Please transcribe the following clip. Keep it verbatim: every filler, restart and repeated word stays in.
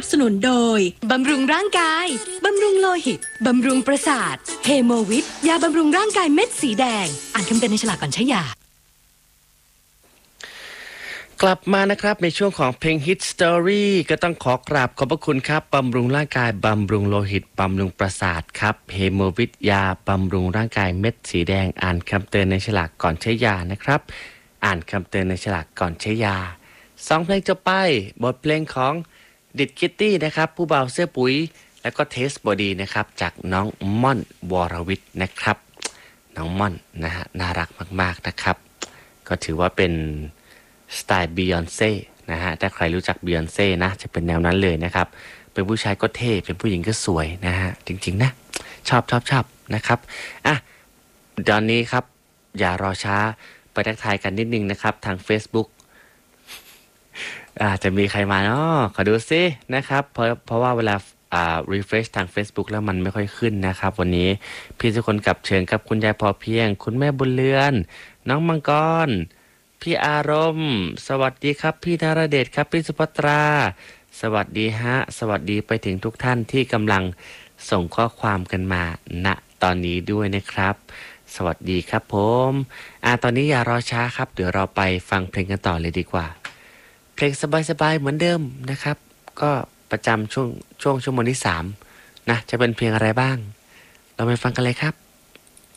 บสนุนโดยบำรุงร่างกายบำรุงโลหิตบำรุงประสาทเฮโมวิทยาบำรุงร่างกายเม็ดสีแดงอ่านคำเตือนในฉลากก่อนใช้ยากลับมานะครับในช่วงของเพลง Hit Story ก็ต้องขอกราบขอบพระคุณครับบำรุงร่างกายบำรุงโลหิตบำรุงประสาทครับเฮโมวิทยาบำรุงร่างกายเม็ดสีแดงอ่านคำเตือนในฉลากก่อนใช้ยานะครับอ่านคำเตือนในฉลากก่อนใช้ยาสองเพลงจบไปบทเพลงของดิดคิตตี้นะครับผู้เบาเสื้อปุ๋ยแล้วก็เทสบอดีนะครับจากน้องม่อนวรวิทย์นะครับน้องม่อนนะฮะน่ารักมากๆนะครับก็ถือว่าเป็นสไตล์บียอนเซ่นะฮะถ้าใครรู้จักบียอนเซ่นะจะเป็นแนวนั้นเลยนะครับเป็นผู้ชายก็เท่เป็นผู้หญิงก็สวยนะฮะจริงๆนะชอบชอบชอบนะครับอ่ะตอนนี้ครับอย่ารอช้าไปทักทายกันนิดนึงนะครับทาง Facebook อาจจะมีใครมาเนาะขอดูซินะครับเพราะเพราะว่าเวลาอ่า refresh ทาง Facebook แล้วมันไม่ค่อยขึ้นนะครับวันนี้พี่ทุกคนกับเชิญกับคุณยายพอเพียงคุณแม่บุญเรือนน้องมังกรพี่อารมณ์สวัสดีครับพี่นรเดชครับพี่สุภัตราสวัสดีฮะสวัสดีไปถึงทุกท่านที่กำลังส่งข้อความกันมาณตอนนี้ด้วยนะครับสวัสดีครับผมอ่าตอนนี้อย่ารอช้าครับเดี๋ยวเราไปฟังเพลงกันต่อเลยดีกว่าเพลงสบายๆเหมือนเดิมนะครับก็ประจำช่วงช่วงชั่วโมงที่สามนะจะเป็นเพลงอะไรบ้างเราไปฟังกันเลยครับ